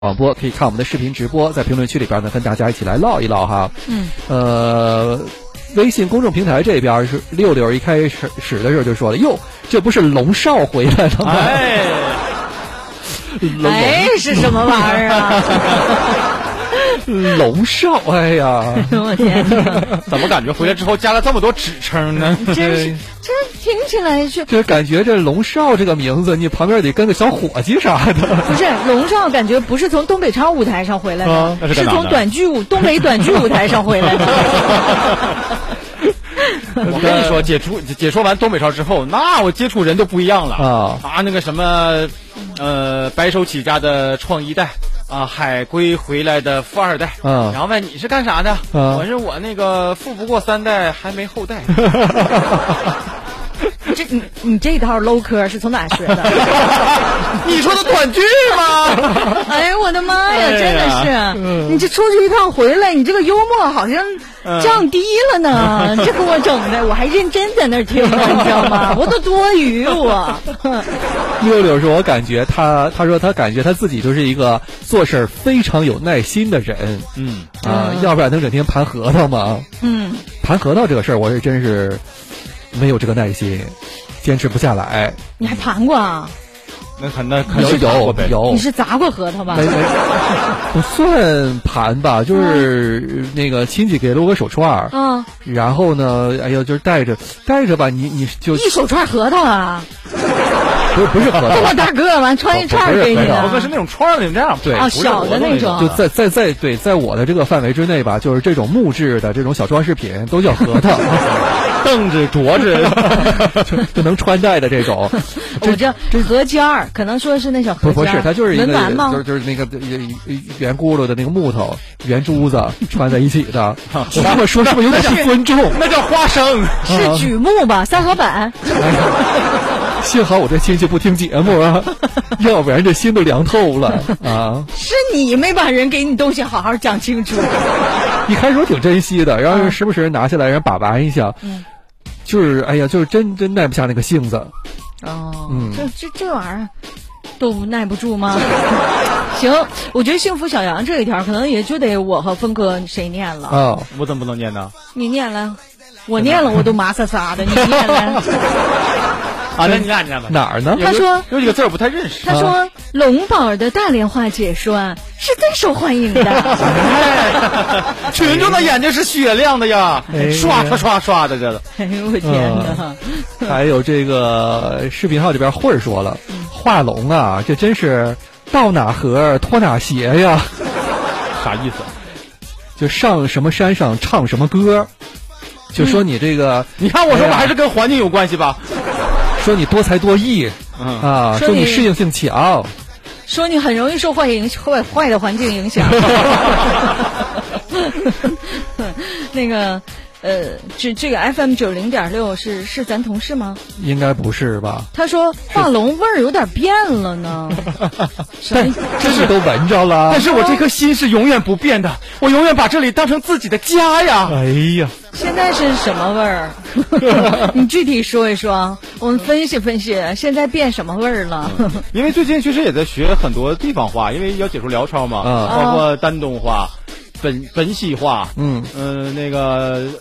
广播可以看我们的视频直播，在评论区里边呢跟大家一起来唠一唠哈。微信公众平台这边是六六一开始的时候就说了，哟，这不是龙少回来了吗？ 是什么玩意儿啊？ 龙少，哎呀， 我天哪！ 怎么感觉回来之后加了这么多职称呢？ 这听起来是， 这感觉这龙少这个名字，你旁边得跟个小伙计啥的。 不是龙少，感觉不是从东北超舞台上回来的，是从东北短剧舞台上回来的。 我跟你说，解说完东北超之后，那我接触人都不一样了那个什么，白手起家的创一代。海归回来的富二代，然后问你是干啥的？我是我那个富不过三代，还没后代。 你这套 low 科是从哪学的？ 你说的短剧吗？ 哎呀，我的妈呀，真的是！你这出去一趟回来，你这个幽默好像降低了呢。这给我整的，我还认真在那儿听呢，你知道吗？我都多余我。 六六说，我感觉他说他感觉他自己就是一个做事非常有耐心的人。要不然能整天盘核桃吗？盘核桃这个事儿，我是真是没有这个耐心，坚持不下来。 你还盘过啊？ 那肯定有。 你是砸过核桃吧？ 没，不算盘吧，就是那个亲戚给了我个手串然后呢，哎呦，就是带着吧，你就一手串核桃啊？ 不是核桃， 这么大个完穿一串给你的， 是那种串儿，你这样对小的那种， 就在我的这个范围之内吧，就是这种木质的这种小装饰品都叫核桃。 凳子、镯子就能穿戴的这种， 我这合尖儿，可能说是那小合尖儿， 不是，它就是一个就是那个圆咕噜的那个木头圆珠子穿在一起的。我这么说是不是有点不尊重？ 那叫花生， 是榉木吧？三合板。 幸好我这亲戚不听节目啊，要不然这心都凉透了啊！ 是你没把人给你东西好好讲清楚。 一开始我挺珍惜的，然后时不时拿下来让把玩一下，就是哎呀，就是真耐不下那个性子。 这玩意儿都耐不住吗？行，我觉得幸福小羊这一条可能也就得我和峰哥谁念了我怎么不能念呢？ 你念了，我念了我都麻撒的，你念了。 那你俩念吧。 哪儿呢？ 他说有几个字我不太认识。 他说龙宝的大连话解说是最受欢迎的。 群众的眼睛是雪亮的呀，刷刷刷刷的这个。 哎呦我天哪！ 还有这个视频号这边慧儿说了，画龙啊，这真是到哪河脱哪鞋呀。 啥意思？ 就上什么山上唱什么歌，就说你这个， 你看我说我还是跟环境有关系吧。 说你多才多艺，说你适应性强， 说你很容易受坏的环境影响。那个这个 FM 90.6是咱同事吗？ 应该不是吧？ 他说画龙味儿有点变了呢。 这是都闻着了。 但是我这颗心是永远不变的，我永远把这里当成自己的家呀。 哎呀， 现在是什么味儿？你具体说一说，我们分析分析，现在变什么味儿了？ 因为最近确实也在学很多地方话，因为要解说辽超嘛，包括丹东话、本溪话，那个。